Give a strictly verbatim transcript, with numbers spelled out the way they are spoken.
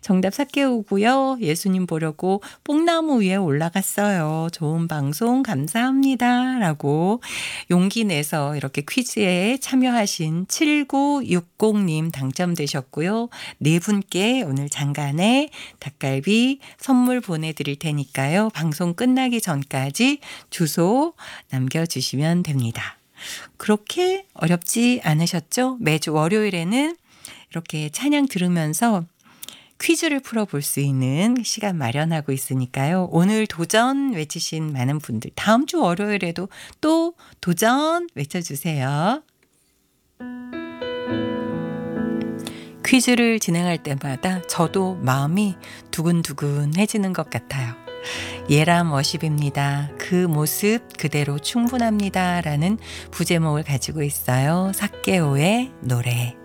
정답 사케오고요. 예수님 보려고 뽕나무 위에 올라갔어요. 좋은 방송 감사합니다. 라고 용기 내서 이렇게 퀴즈에 참여하신 칠구육공님 당첨되셨고요. 네 분께 오늘 장간에 닭갈비 선물 보내드릴 테니까요. 방송 끝나기 전까지 주소 남겨주시면 됩니다. 그렇게 어렵지 않으셨죠? 매주 월요일에는 이렇게 찬양 들으면서 퀴즈를 풀어볼 수 있는 시간 마련하고 있으니까요. 오늘 도전 외치신 많은 분들 다음 주 월요일에도 또 도전 외쳐주세요. 퀴즈를 진행할 때마다 저도 마음이 두근두근해지는 것 같아요. 예람 워십입니다. 그 모습 그대로 충분합니다. 라는 부제목을 가지고 있어요. 사케오의 노래.